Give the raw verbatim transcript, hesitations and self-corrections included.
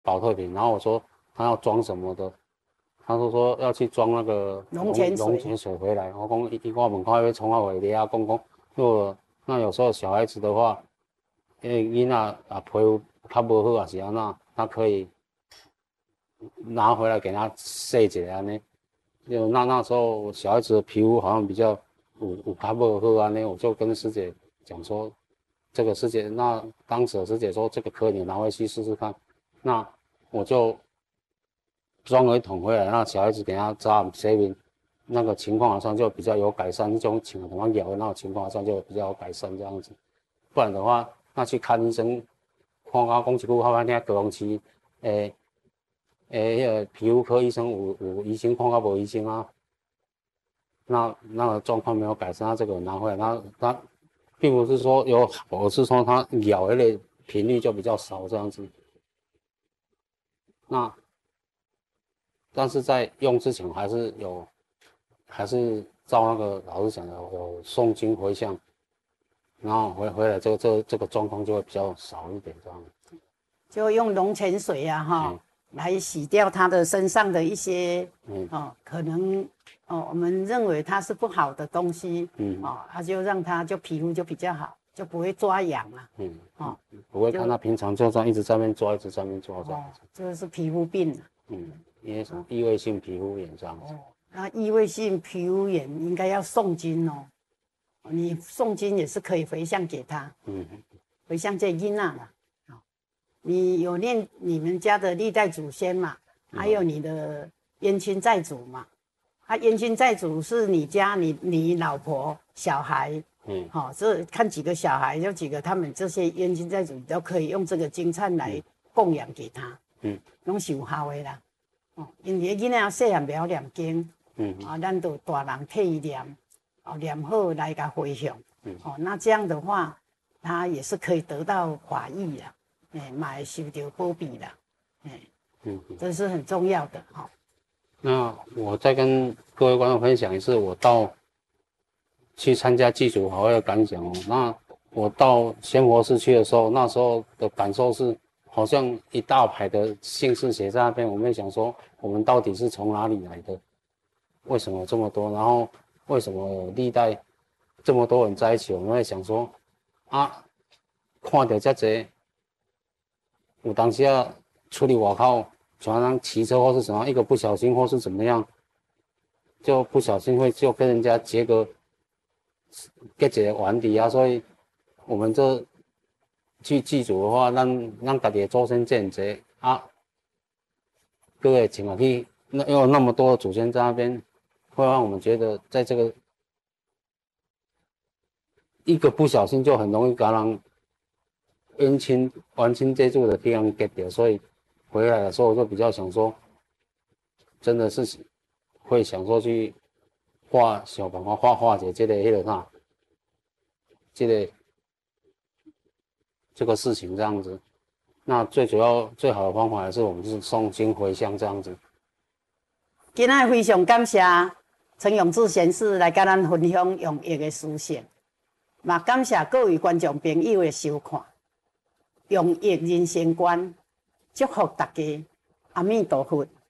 保特瓶，然后我说他要装什么的，他说说要去装那个龙泉水， 龙泉水回来。我讲伊我门口要从我回来啊，讲讲，如果那有时候小孩子的话，因为囡仔啊皮肤较无好啊是安那，他可以拿回来给他洗一下安尼。就那那时候小孩子的皮肤好像比较有有较无好安尼，我就跟师姐讲说，这个师姐，那当时的师姐说这个可以拿回去试试看，那我就装了一桶回来，那小孩子给他扎洗面，那个情况好像就比较有改善，这种请什么咬的那种情况好像就比较有改善这样子。不然的话，那去看医生，看我讲一句好难听，高雄市诶诶，迄个皮肤科医生有有医生看到无医生啊？那那个状况没有改善，他这个拿回来，他他并不是说有好，而是说他咬的类频率就比较少这样子。那但是在用之前还是有，还是照那个老师讲的有诵经回向，然后回回来这个这个这个状况就会比较少一点这样。 就用龙泉水啊哈、嗯，来洗掉他的身上的一些，嗯哦，可能哦我们认为它是不好的东西，嗯哦，他就让他就皮肤就比较好，就不会抓痒了，嗯哦， 不会看他平常就这样一直在那边抓，一直在那边抓这样子。 哦，这个是皮肤病啊， 嗯，因为什么异位性皮肤炎这样子。哦， 那异位性皮肤炎应该要诵经哦，你诵经也是可以回向给他，嗯，回向这囡仔啦。你有念你们家的历代祖先嘛？还有你的冤亲债主嘛？啊，冤亲债主是你家你你老婆小孩，嗯，好、哦，这看几个小孩，有几个他们这些冤亲债主都可以用这个金灿来供养给他，嗯，拢是有效的啦。哦，因为囡仔细汉不要念经，嗯，啊，咱都大人替伊念，哦，念好来甲回向，嗯，哦，那这样的话，他也是可以得到法益的。哎，买受到保庇啦，哎，嗯，这是很重要的哈、哦。 那我再跟各位观众分享一次，我到去参加祭祖法会的感想哦。那我到仙佛寺去的时候，那时候的感受是，好像一大排的姓氏写在那边，我们想说，我们到底是从哪里来的？为什么这么多？然后为什么历代这么多人在一起？我们会想说，啊，看到这些。有当时要处理外口，常常骑车或是什么，一个不小心或是怎么样，就不小心会就跟人家结个结一个顽敌啊。所以，我们这去祭祖的话，让让家己的祖先见者啊，各位请去，那有那么多的祖先在那边，会让我们觉得在这个一个不小心就很容易感染。冤亲、冤亲债主的地方结掉，所以回来的时候我就比较想说，真的是会想说去化想办法化化解这个、迄个啥，这个这个事情这样子。那最主要、最好的方法还是我们是诵经回向这样子。 今仔非常感谢陈永志先生来跟咱分享用药的思想，嘛感谢各位观众朋友的收看。用益人生观，祝福大家，阿弥陀佛。